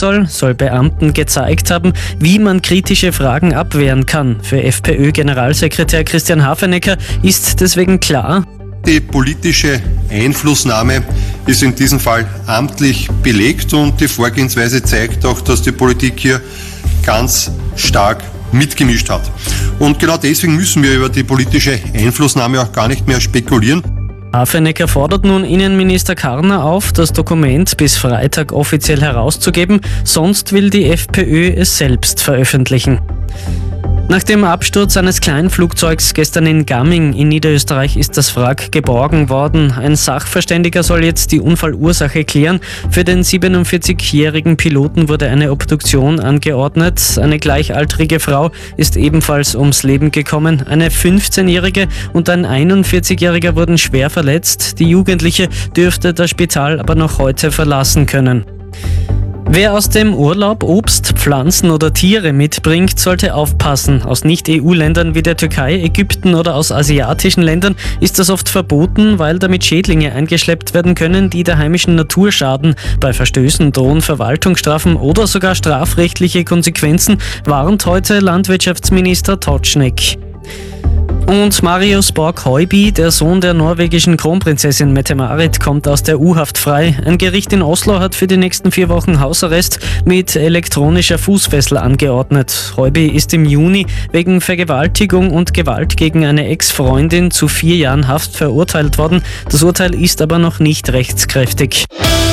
soll Beamten gezeigt haben, wie man kritische Fragen abwehren kann. Für FPÖ-Generalsekretär Christian Hafenecker ist deswegen klar: Die politische Einflussnahme ist in diesem Fall amtlich belegt und die Vorgehensweise zeigt auch, dass die Politik hier ganz stark mitgemischt hat. Und genau deswegen müssen wir über die politische Einflussnahme auch gar nicht mehr spekulieren. Hafenecker fordert nun Innenminister Karner auf, das Dokument bis Freitag offiziell herauszugeben, sonst will die FPÖ es selbst veröffentlichen. Nach dem Absturz eines Kleinflugzeugs gestern in Gamming in Niederösterreich ist das Wrack geborgen worden. Ein Sachverständiger soll jetzt die Unfallursache klären. Für den 47-jährigen Piloten wurde eine Obduktion angeordnet. Eine gleichaltrige Frau ist ebenfalls ums Leben gekommen. Eine 15-jährige und ein 41-jähriger wurden schwer verletzt. Die Jugendliche dürfte das Spital aber noch heute verlassen können. Wer aus dem Urlaub Obst, Pflanzen oder Tiere mitbringt, sollte aufpassen. Aus Nicht-EU-Ländern wie der Türkei, Ägypten oder aus asiatischen Ländern ist das oft verboten, weil damit Schädlinge eingeschleppt werden können, die der heimischen Natur schaden. Bei Verstößen drohen Verwaltungsstrafen oder sogar strafrechtliche Konsequenzen, warnt heute Landwirtschaftsminister Totschnig. Und Marius Borg-Heuby, der Sohn der norwegischen Kronprinzessin Mette-Marit, kommt aus der U-Haft frei. Ein Gericht in Oslo hat für die nächsten 4 Wochen Hausarrest mit elektronischer Fußfessel angeordnet. Heuby ist im Juni wegen Vergewaltigung und Gewalt gegen eine Ex-Freundin zu 4 Jahren Haft verurteilt worden. Das Urteil ist aber noch nicht rechtskräftig.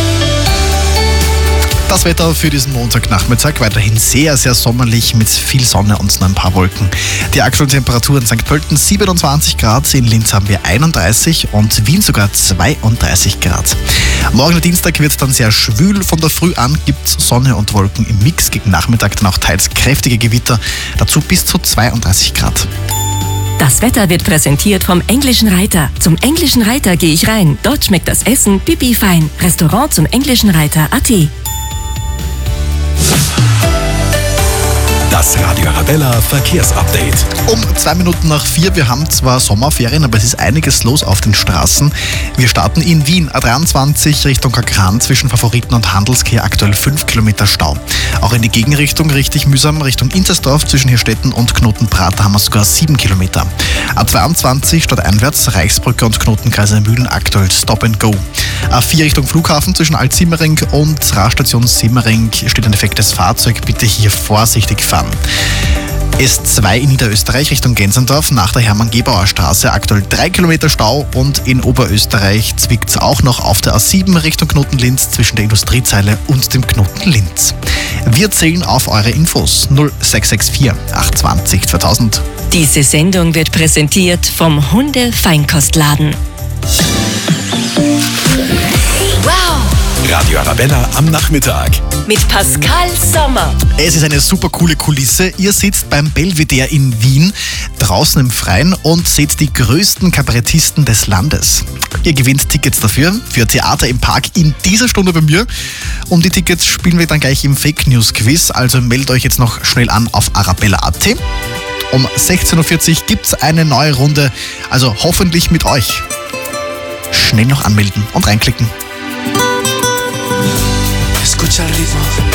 Das Wetter für diesen Montagnachmittag weiterhin sehr, sehr sommerlich mit viel Sonne und nur ein paar Wolken. Die aktuelle Temperatur in St. Pölten 27 Grad, in Linz haben wir 31 und Wien sogar 32 Grad. Morgen der Dienstag wird es dann sehr schwül. Von der Früh an gibt es Sonne und Wolken im Mix, gegen Nachmittag dann auch teils kräftige Gewitter, dazu bis zu 32 Grad. Das Wetter wird präsentiert vom Englischen Reiter. Zum Englischen Reiter gehe ich rein. Dort schmeckt das Essen pipi fein. Restaurant zum Englischen Reiter.at. Das Radio Arabella Verkehrsupdate. Um 2 Minuten nach 4, wir haben zwar Sommerferien, aber es ist einiges los auf den Straßen. Wir starten in Wien, A23 Richtung Kakran zwischen Favoriten und Handelskehr, aktuell 5 Kilometer Stau. Auch in die Gegenrichtung richtig mühsam, Richtung Inzersdorf zwischen Hirstetten und Knotenprater haben wir sogar 7 Kilometer. A22 stadteinwärts Reichsbrücke und Knotenkreise Mühlen, aktuell Stop and Go. A4 Richtung Flughafen zwischen Alt-Simmering und Radstation Simmering steht ein defektes Fahrzeug, bitte hier vorsichtig fahren. S2 in Niederösterreich Richtung Gensendorf nach der Hermann-Gebauer Straße, aktuell 3 Kilometer Stau, und in Oberösterreich zwickt es auch noch auf der A7 Richtung Knoten-Linz zwischen der Industriezeile und dem Knoten Linz. Wir zählen auf eure Infos 0664 820 2000. Diese Sendung wird präsentiert vom Hunde-Feinkostladen. Wow! Radio Arabella am Nachmittag. Mit Pascal Sommer. Es ist eine super coole Kulisse. Ihr sitzt beim Belvedere in Wien, draußen im Freien, und seht die größten Kabarettisten des Landes. Ihr gewinnt Tickets dafür, für Theater im Park in dieser Stunde bei mir. Um die Tickets spielen wir dann gleich im Fake News Quiz, also meldet euch jetzt noch schnell an auf arabella.at. Um 16.40 Uhr gibt es eine neue Runde, also hoffentlich mit euch. Schnell noch anmelden und reinklicken. Escucha el ritmo.